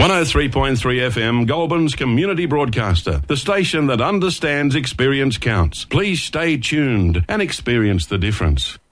103.3 FM, Goulburn's community broadcaster, the station that understands experience counts. Please stay tuned and experience the difference.